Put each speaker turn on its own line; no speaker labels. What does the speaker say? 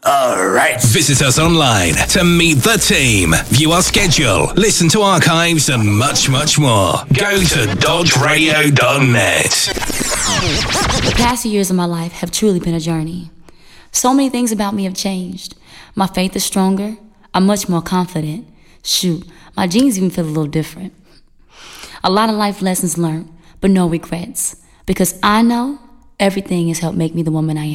Alright. Visit us online to meet the team, view our schedule, listen to archives, and much, much more. Go to dodgeradio.net.
The past years of my life have truly been a journey. So many things about me have changed. My faith is stronger. I'm much more confident. Shoot, my jeans even feel a little different. A lot of life lessons learned, but no regrets. Because I know everything has helped make me the woman I am.